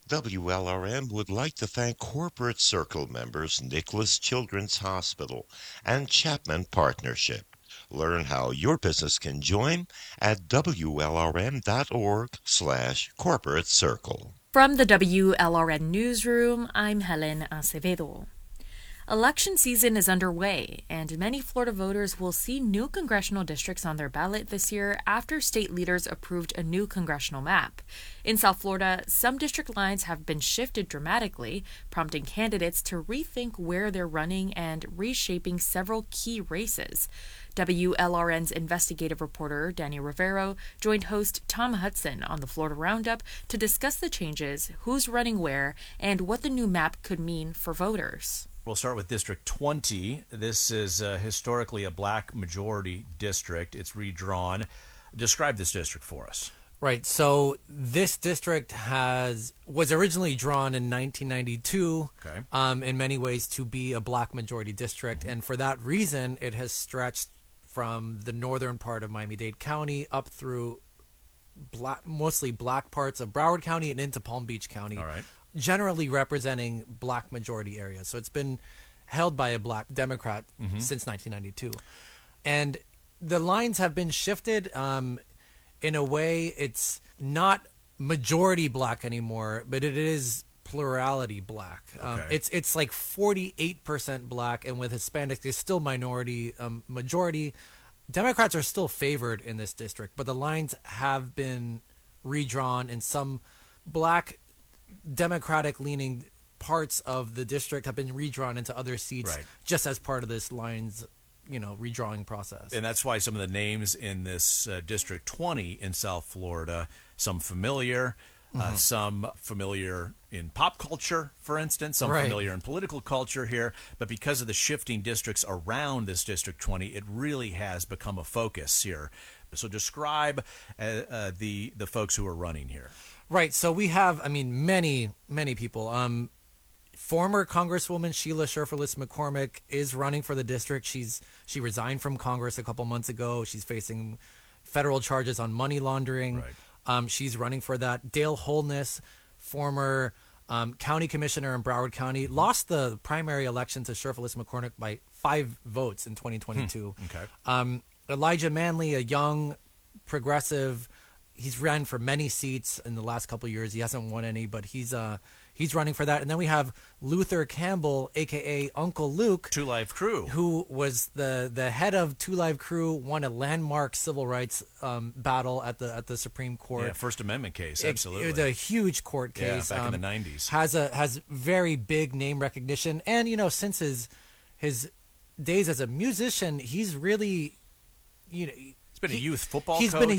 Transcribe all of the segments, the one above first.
WLRM would like to thank Corporate Circle members Nicholas Children's Hospital and Chapman Partnership. Learn how your business can join at wlrm.org/corporate circle. From the WLRN Newsroom, I'm Helen Acevedo. Election season is underway, and many Florida voters will see new congressional districts on their ballot this year after state leaders approved a new congressional map. In South Florida, some district lines have been shifted dramatically, prompting candidates to rethink where they're running and reshaping several key races. WLRN's investigative reporter, Danny Rivero, joined host Tom Hudson on the Florida Roundup to discuss the changes, who's running where, and what the new map could mean for voters. We'll start with District 20. This is historically a black majority district. It's redrawn. Describe this district for us. Right. So this district was originally drawn in 1992, in many ways to be a black majority district. And for that reason, it has stretched from the northern part of Miami-Dade County up through mostly black parts of Broward County and into Palm Beach County. All right. Generally representing black majority areas. So it's been held by a black Democrat since 1992. And the lines have been shifted in a way. It's not majority black anymore, but it is plurality black. It's like 48% black, and with Hispanics, it's still minority majority. Democrats are still favored in this district, but the lines have been redrawn, and some black Democratic-leaning parts of the district have been redrawn into other seats, just as part of this lines, redrawing process. And that's why some of the names in this District 20 in South Florida, some familiar, some familiar in pop culture, for instance, some familiar in political culture here. But because of the shifting districts around this District 20, it really has become a focus here. So describe the folks who are running here. Right. So we have, many people. Former Congresswoman Sheila Sherfurlis McCormick is running for the district. She resigned from Congress a couple months ago. She's facing federal charges on money laundering. She's running for that. Dale Holness, former county commissioner in Broward County, lost the primary election to Sherfurlis McCormick by 5 votes in 2022. Elijah Manley, a young progressive. He's ran for many seats in the last couple of years. He hasn't won any, but he's running for that. And then we have Luther Campbell, a.k.a. Uncle Luke. Two Live Crew. Who was the head of Two Live Crew, won a landmark civil rights battle at the Supreme Court. Yeah, First Amendment case, absolutely. It was a huge court case. Yeah, back in the 90s. Has very big name recognition. And, since his days as a musician, he's really, He's been a youth football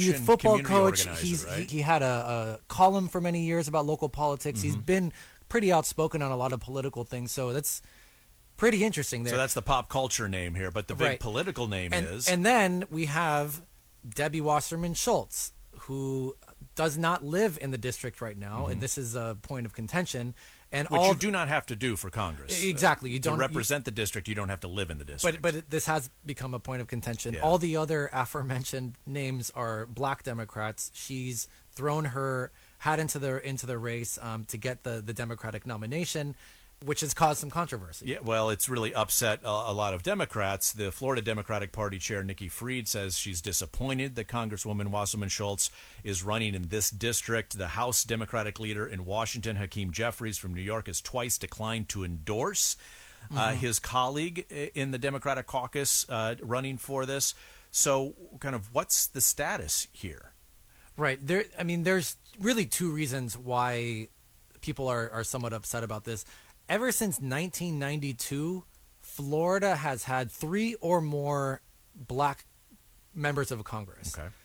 coach. Right? He had a column for many years about local politics. He's been pretty outspoken on a lot of political things. So that's pretty interesting there. So that's the pop culture name here, but the big political name is. And then we have Debbie Wasserman Schultz, who does not live in the district right now, and this is a point of contention. Which you do not have to do for Congress. Exactly. You don't represent the district. You don't have to live in the district. But this has become a point of contention. Yeah. All the other aforementioned names are black Democrats. She's thrown her hat into the race to get the Democratic nomination, which has caused some controversy. Yeah, well, it's really upset a lot of Democrats. The Florida Democratic Party chair, Nikki Fried, says she's disappointed that Congresswoman Wasserman Schultz is running in this district. The House Democratic leader in Washington, Hakeem Jeffries from New York, has twice declined to endorse his colleague in the Democratic caucus running for this. So kind of what's the status here? Right. There's really 2 reasons why people are somewhat upset about this. Ever since 1992, Florida has had 3 or more black members of Congress. Okay.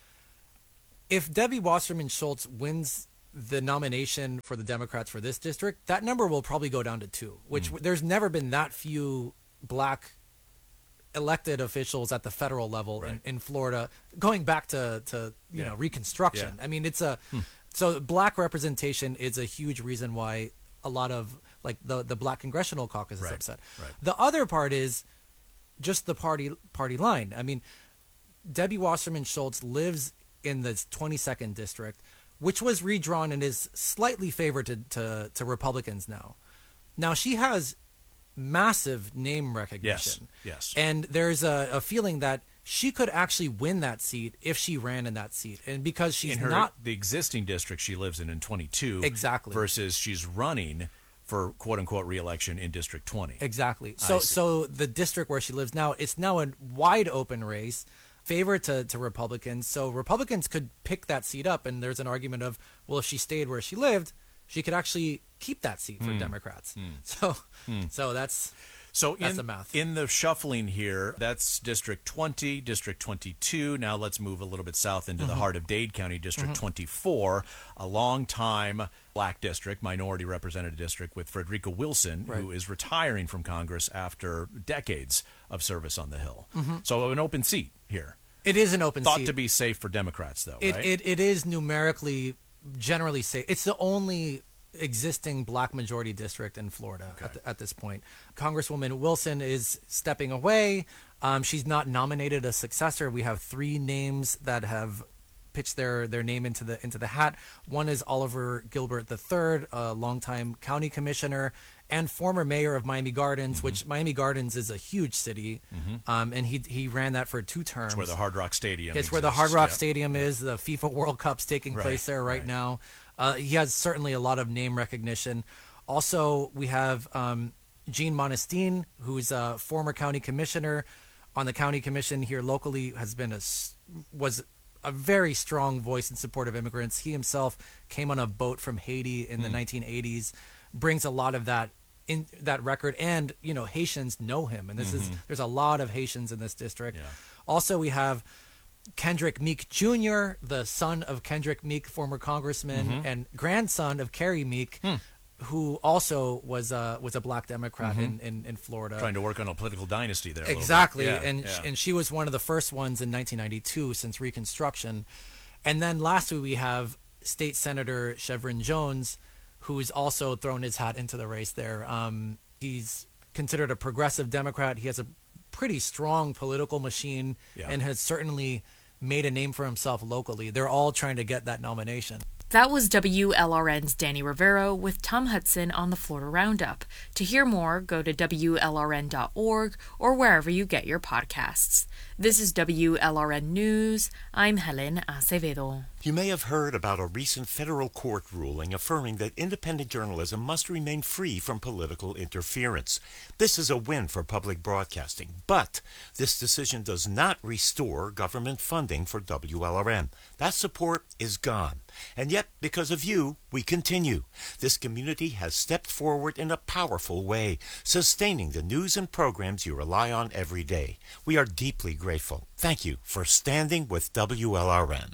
If Debbie Wasserman Schultz wins the nomination for the Democrats for this district, that number will probably go down to 2, which there's never been that few black elected officials at the federal level in Florida, going back to Reconstruction. Yeah. It's so black representation is a huge reason why a lot of the black congressional caucus is upset. The other part is just the party line. Debbie Wasserman Schultz lives in the 22nd district, which was redrawn and is slightly favored to Republicans now. Now, she has massive name recognition. Yes. And there's a feeling that she could actually win that seat if she ran in that seat. And because she's not the existing district she lives in 22. Exactly. Versus she's running for quote-unquote re-election in District 20. Exactly. So the district where she lives now, it's now a wide open race, favored to Republicans. So Republicans could pick that seat up, and there's an argument of, well, if she stayed where she lived, she could actually keep that seat for Democrats. So that's the math. In the shuffling here, that's District 20, District 22. Now let's move a little bit south into the heart of Dade County, District 24, a long-time black district, minority representative district with Frederica Wilson, who is retiring from Congress after decades of service on the Hill. So an open seat here. It is an open seat. Thought to be safe for Democrats, though, right? It is numerically generally safe. It's the only existing black majority district in Florida at this point. Congresswoman Wilson is stepping away. She's not nominated a successor. We have 3 names that have pitched their name into the hat. One is Oliver Gilbert III, a longtime county commissioner and former mayor of Miami Gardens, which Miami Gardens is a huge city, and he ran that for 2 terms. It's where the Hard Rock Stadium It's where the Hard Rock Stadium is. The FIFA World Cup's taking place there right now. He has certainly a lot of name recognition. Also, we have Gene Monestine, who's a former county commissioner on the county commission here locally, was a very strong voice in support of immigrants. He himself came on a boat from Haiti in the 1980s, brings a lot of that in that record, and Haitians know him, and there's a lot of Haitians in this district. Also, we have Kendrick Meek Jr., the son of Kendrick Meek, former congressman, and grandson of Carrie Meek, who also was a black Democrat in Florida. Trying to work on a political dynasty there. Exactly. And she was one of the first ones in 1992 since Reconstruction. And then lastly, we have State Senator Chevron Jones, who's also thrown his hat into the race there. He's considered a progressive Democrat. He has a pretty strong political machine and has certainly made a name for himself locally. They're all trying to get that nomination. That was WLRN's Danny Rivero with Tom Hudson on the Florida Roundup. To hear more, go to WLRN.org or wherever you get your podcasts. This is WLRN News. I'm Helen Acevedo. You may have heard about a recent federal court ruling affirming that independent journalism must remain free from political interference. This is a win for public broadcasting, but this decision does not restore government funding for WLRN. That support is gone. And yet, because of you, we continue. This community has stepped forward in a powerful way, sustaining the news and programs you rely on every day. We are deeply grateful. Thank you for standing with WLRN.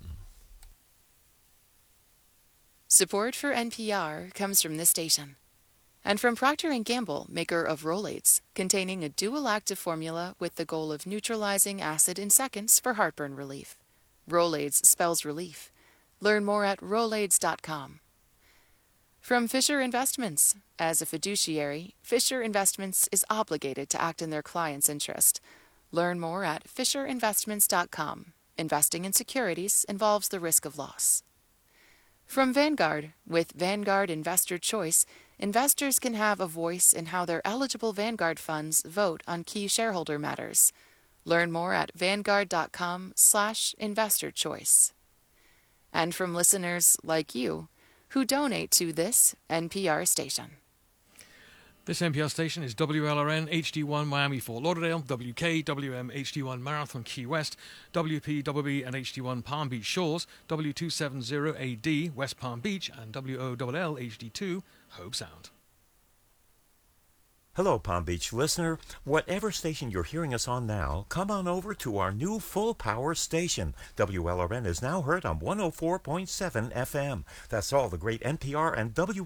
Support for NPR comes from this station and from Procter & Gamble, maker of Rolaids, containing a dual active formula with the goal of neutralizing acid in seconds for heartburn relief. Rolaids spells relief. Learn more at Rolaids.com. From Fisher Investments. As a fiduciary, Fisher Investments is obligated to act in their client's interest. Learn more at FisherInvestments.com. Investing in securities involves the risk of loss. From Vanguard. With Vanguard Investor Choice, investors can have a voice in how their eligible Vanguard funds vote on key shareholder matters. Learn more at Vanguard.com/investorchoice. And from listeners like you who donate to this NPR station. This NPR station is WLRN HD1 Miami Fort Lauderdale, WKWM HD1 Marathon Key West, WPWB and HD1 Palm Beach Shores, W270AD West Palm Beach, and WOLL HD2 Hope Sound. Hello, Palm Beach listener. Whatever station you're hearing us on now, come on over to our new full-power station. WLRN is now heard on 104.7 FM. That's all the great NPR and